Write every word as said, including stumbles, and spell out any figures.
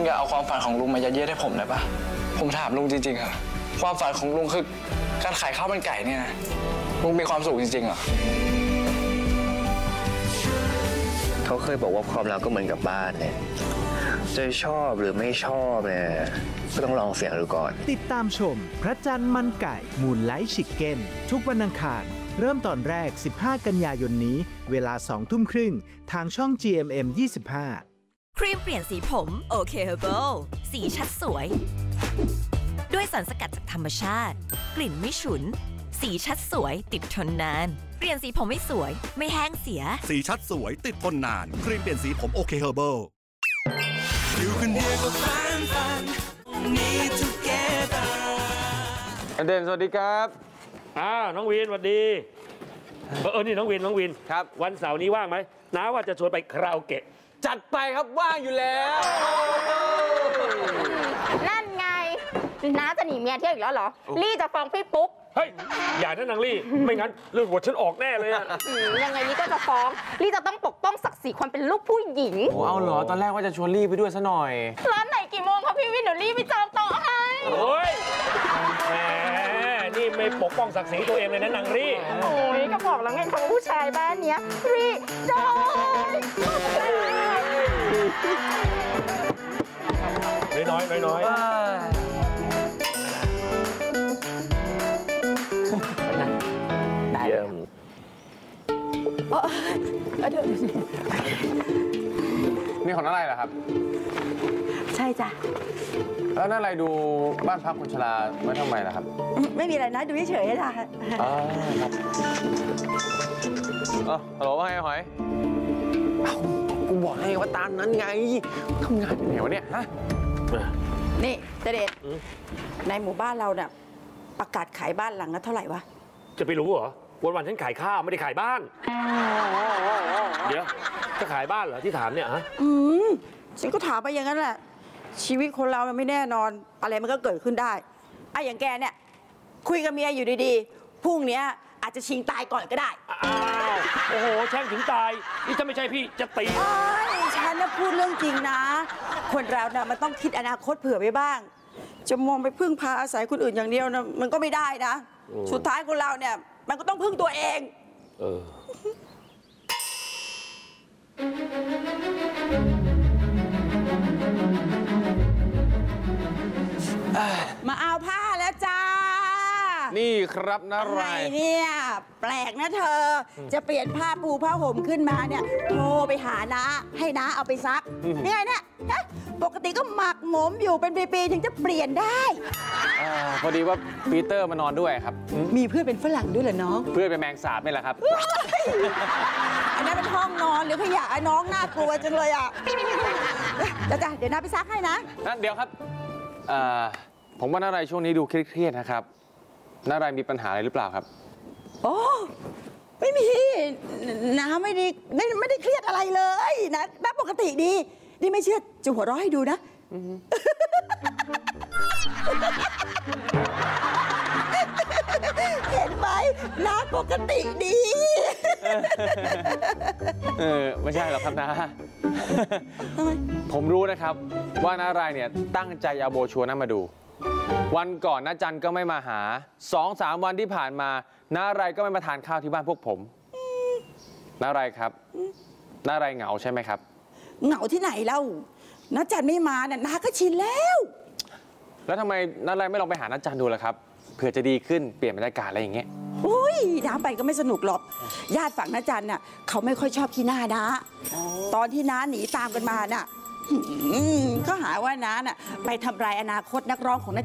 อย่าเอาความฝันของลุงมายัดเยียดให้ผมได้ปะผมถามลุงจริงๆเหรอความฝันของลุงคือการขายข้าวมันไก่เนี่ยนะลุงมีความสุขจริงๆเหรอเขาเคยบอกว่าความรักก็เหมือนกับบ้านเนี่ยจะชอบหรือไม่ชอบเนี่ยก็ต้องลองเสี่ยงดูก่อนติดตามชมพระจันทร์มันไก่มูนไลท์ชิคเก้นทุกวันอังคารเริ่มตอนแรกสิบห้ากันยายนนี้เวลาสองทุ่มครึ่งทางช่อง จี เอ็ม เอ็ม ยี่สิบห้าครีมเปลี่ยนสีผมโอเคเฮอร์เบิลสีชัดสวยด้วยสารสกัดจากธรรมชาติกลิ่นไม่ฉุนสีชัดสวยติดทนนานเปลี่ยนสีผมไม่สวยไม่แห้งเสียสีชัดสวยติดทนนานครีมเปลี่ยนสีผมโอเคเฮอร์เบิลอยู่คนเดียวก็ฟันฟันนี้ together เด่นสวัสดีครับอ้าวน้องวินสวัสดีเออนี่น้องวินน้องวินครับวันเสาร์นี้ว่างไหมน้าว่าจะชวนไปคาราโอเกะจัดไปครับว่างอยู่แล้วนั่นไงน้าจะหนีเมียเที่ยวอีกแล้วเหรอลี่จะฟ้องพี่ปุ๊กเฮ้ยอย่านะนางลี่ไม่งั้นเรื่องหัวฉันออกแน่เลยอะยังไงลี่ก็จะฟ้องลี่จะต้องปกป้องศักดิ์ศรีความเป็นลูกผู้หญิงโอ้เอาเหรอตอนแรกว่าจะชวนลี่ไปด้วยซะหน่อยร้านไหนกี่โมงครับพี่วินเดี๋ยวลี่ไปจองโต๊ะให้โอ้ยแหมนี่ไม่ปกป้องศักดิ์ศรีตัวเองเลยนะนางลี่โอ้ยก็บอกแล้วไงเขาผู้ชายบ้านเนี้ยรีจอยน้อยน้อยน้อยเยี่ยมนี่ของอะไรเหรอครับใช่จ้ะแล้วนั่นอะไรดูบ้านพักคนชราไม่ทำไมล่ะครับไม่มีอะไรนะดูเฉยๆจ้ะอ๋อครับอ๋อฮัลโหลว่าไงหอยเอ้ากูบอกเลยว่าตามนั้นไงทำงานยังไงวะเนี่ยฮะนี่เจเดชในหมู่บ้านเราเนี่ยประกาศขายบ้านหลังละเท่าไหร่วะจะไปรู้เหรอวันวันฉันขายข้าวไม่ได้ขายบ้านเดี๋ยวจะขายบ้านเหรอที่ถามเนี่ยฮะอืมฉันก็ถามไปอย่างนั้นแหละชีวิตคนเราไม่แน่นอนอะไรมันก็เกิดขึ้นได้ไอ้อย่างแกเนี่ยคุยกับเมียอยู่ดีๆพรุ่งนี้อาจจะชิงตายก่อนก็ได้อ้าวโอ้โหแช่งถึงตายนี่ถ้าไม่ใช่พี่จะตีอ้าวฉันน่ะพูดเรื่องจริงนะคนเราเนี่ยมันต้องคิดอนาคตเผื่อไว้บ้างจะมองไปพึ่งพาอาศัยคนอื่นอย่างเดียวนะมันก็ไม่ได้นะสุดท้ายคนเราเนี่ยมันก็ต้องพึ่งตัวเองเออมาเอาผ้าแล้วจ้านี่ครับนะไรเนี่ยแปลกนะเธอจะเปลี่ยนผ้าปูผ้าห่มขึ้นมาเนี่ยโทรไปหาน้าให้น้าเอาไปซักนี่ไงเนี่ยปกติก็หมักหมมอยู่เป็นปีๆถึงจะเปลี่ยนได้พอดีว่าปีเตอร์มานอนด้วยครับมีเพื่อนเป็นฝรั่งด้วยเหรอน้องเพื่อนเป็นแมงสาบนี่แหละครับอันนั้นเป็นห้องนอนหรือขยะไอ้น้องน่ากลัวจังเลยอ่ะจ้าจ้าเดี๋ยวน้าไปซักให้นะเดี๋ยวครับผมว่าน้าไรช่วงนี้ดูเครียดๆนะครับน้าไรมีปัญหาอะไรหรือเปล่าครับโอ้ไม่มีน้าไม่ได้ไม่ไม่ได้เครียดอะไรเลยนะน้าปกติดีนี่ไม่เชื่อจะหัวเราะให้ดูนะเห็นไหมน้าปกติดีเออไม่ใช่หรอกครับน้าผมรู้นะครับว่าน้ารายเนี่ยตั้งใจเอาโบชัวร์นั้นมาดูวันก่อนน้าจันก็ไม่มาหาสองสามวันที่ผ่านมาน้ารายก็ไม่มาทานข้าวที่บ้านพวกผมน้ารายครับน้ารายเหงาใช่ไหมครับเหงาที่ไหนเล่าน้าจันไม่มาเนี่ยน้าก็ชินแล้วแล้วทำไมน้ารายไม่ลองไปหาน้าจันดูล่ะครับเผื่อจะดีขึ้นเปลี่ยนบรรยากาศอะไรอย่างเงี้ยอุ้ยน้าไปก็ไม่สนุกหรอกญาติฝั่งน้าจันน่ะเขาไม่ค่อยชอบขี้หน้าน้าตอนที่น้าหนีตามกันมาน่ะก็หาว่าน้าน่ะไปทำลายอนาคตนักร้องของน้า